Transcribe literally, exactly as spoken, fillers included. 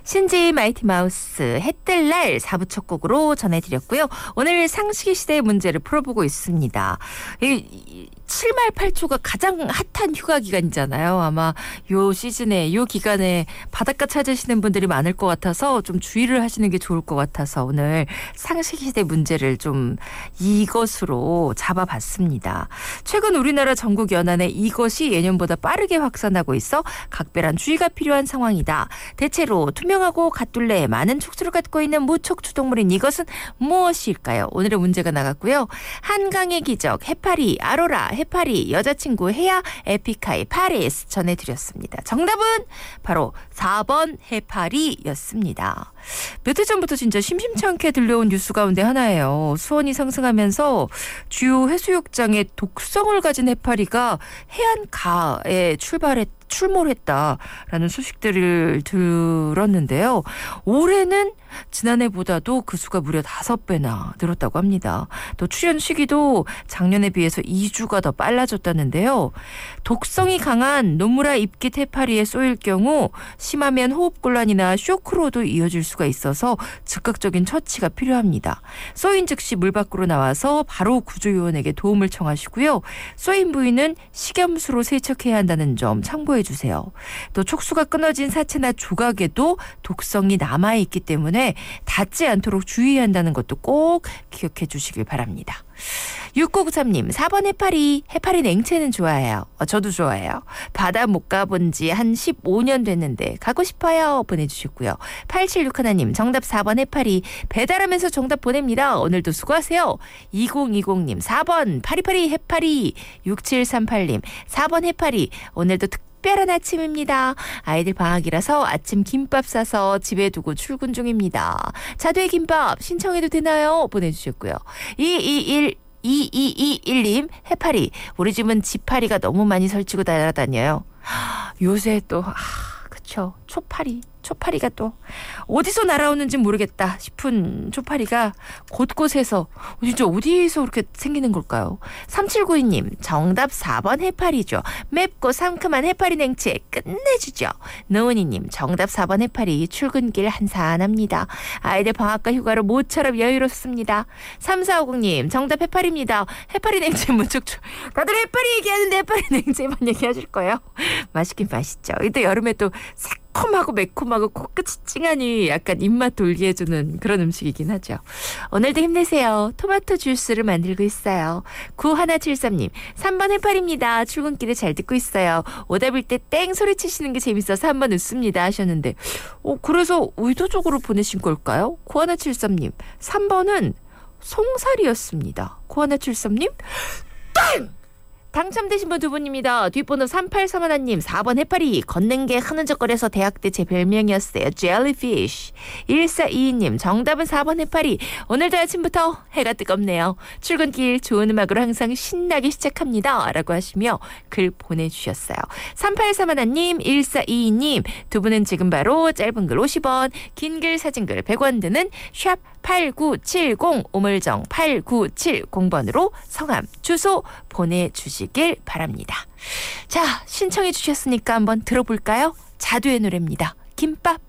신지 마이티마우스 해뜰날 사 부 첫 곡으로 전해드렸고요. 오늘 상식의 시대의 문제를 풀어보고 있습니다. 이, 칠 말 팔 초가 가장 핫한 휴가 기간이잖아요. 아마 요 시즌에 요 기간에 바닷가 찾으시는 분들이 많을 것 같아서 좀 주의를 하시는 게 좋을 것 같아서 오늘 상식의 시대 문제를 좀 이것으로 잡아봤습니다. 최근 우리나라 전국 연안에 이것이 예년보다 빠르게 확산하고 있어 각별한 주의가 필요한 상황이다. 대체로 투명하고 갓둘레 많은 촉수를 갖고 있는 무척추동물인 이것은 무엇일까요? 오늘의 문제가 나갔고요. 한강의 기적 해파리 아로라 해파리 여자친구 해야 에픽하이 파리스 전해드렸습니다. 정답은 바로 사 번 해파리였습니다. 몇 해 전부터 진짜 심심치 않게 들려온 뉴스 가운데 하나예요. 수온이 상승하면서 주요 해수욕장에 독성을 가진 해파리가 해안가에 출발했 출몰했다라는 소식들을 들었는데요. 올해는 지난해보다도 그 수가 무려 다섯 배나 늘었다고 합니다. 또 출현 시기도 작년에 비해서 이 주가 더 빨라졌다는데요. 독성이 강한 노무라 입깃 해파리에 쏘일 경우 심하면 호흡곤란이나 쇼크로도 이어질 수가 있어서 즉각적인 처치가 필요합니다. 쏘인 즉시 물 밖으로 나와서 바로 구조요원에게 도움을 청하시고요. 쏘인 부위는 식염수로 세척해야 한다는 점 참고해 주세요. 또 촉수가 끊어진 사체나 조각에도 독성이 남아있기 때문에 닿지 않도록 주의해야 한다는 것도 꼭 기억해 주시길 바랍니다. 육구구삼 님 사 번 해파리 해파리 냉채는 좋아해요. 어, 저도 좋아해요. 바다 못 가본 지 한 십오 년 됐는데 가고 싶어요 보내주셨고요. 팔칠육일 님 정답 사 번 해파리 배달하면서 정답 보냅니다. 오늘도 수고하세요. 이공이공 님 사 번 파리파리 해파리 육칠삼팔 님 사 번 해파리 오늘도 특 특별한 아침입니다. 아이들 방학이라서 아침 김밥 싸서 집에 두고 출근 중입니다. 자두의 김밥 신청해도 되나요? 보내주셨고요. 이이일 이이이일 님 해파리 우리 집은 지파리가 너무 많이 설치고 날아다녀요. 요새 또 아, 그쵸 초파리 초파리가 또 어디서 날아오는지 모르겠다 싶은 초파리가 곳곳에서 진짜 어디서 그렇게 생기는 걸까요? 삼칠구이 님 정답 사 번 해파리죠. 맵고 상큼한 해파리 냉채 끝내주죠. 노은이 님 정답 사 번 해파리 출근길 한산합니다. 아이들 방학과 휴가로 모처럼 여유롭습니다. 삼사오공 님 정답 해파리입니다. 해파리 냉채 무척 좋 다들 해파리 얘기하는데 해파리 냉채만 얘기하실 거예요. 맛있긴 맛있죠. 또 여름에 또 새콤하고 매콤하고 코끝이 찡하니 약간 입맛 돌게 해주는 그런 음식이긴 하죠. 오늘도 힘내세요. 토마토 주스를 만들고 있어요. 구일칠삼 님 삼 번 해파리입니다. 출근길에 잘 듣고 있어요. 오답일 때 땡 소리치시는 게 재밌어서 한번 웃습니다 하셨는데 어, 그래서 의도적으로 보내신 걸까요? 구일칠삼 님 삼 번은 송사리였습니다. 구일칠삼 님 땡! 당첨되신 분 두 분입니다. 뒷번호 삼팔삼일 님 사 번 해파리 걷는 게 흐느적거려서 대학 때 제 별명이었어요. 젤리피쉬. 일사이이 님 정답은 사 번 해파리 오늘도 아침부터 해가 뜨겁네요. 출근길 좋은 음악으로 항상 신나게 시작합니다. 라고 하시며 글 보내주셨어요. 삼팔삼일 님 일사이이 님 두 분은 지금 바로 짧은 글 오십 원 긴 글 사진글 백 원 드는 샵 팔구칠공 우물정 팔구칠공 번으로 성함 주소 보내주시길 바랍니다. 자 신청해 주셨으니까 한번 들어볼까요? 자두의 노래입니다. 김밥.